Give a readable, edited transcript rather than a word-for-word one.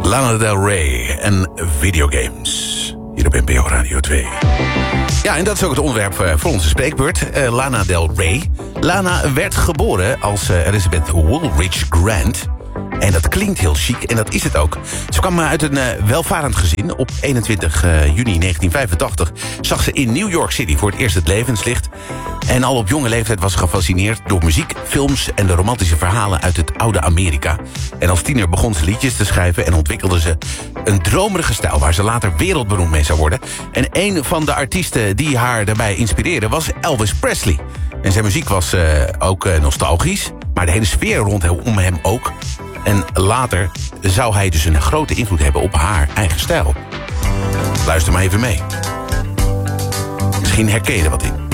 Lana Del Rey en videogames. Hier op NPO Radio 2. Ja, en dat is ook het onderwerp voor onze spreekbeurt. Lana Del Rey. Lana werd geboren als Elizabeth Woolridge Grant. En dat klinkt heel chic, en dat is het ook. Ze kwam uit een welvarend gezin. Op 21 juni 1985 zag ze in New York City voor het eerst het levenslicht. En al op jonge leeftijd was ze gefascineerd door muziek, films en de romantische verhalen uit het oude Amerika. En als tiener begon ze liedjes te schrijven en ontwikkelde ze een dromerige stijl waar ze later wereldberoemd mee zou worden. En een van de artiesten die haar daarbij inspireerde was Elvis Presley. En zijn muziek was ook nostalgisch, maar de hele sfeer rondom hem ook. En later zou hij dus een grote invloed hebben op haar eigen stijl. Luister maar even mee. Misschien herken je er wat in.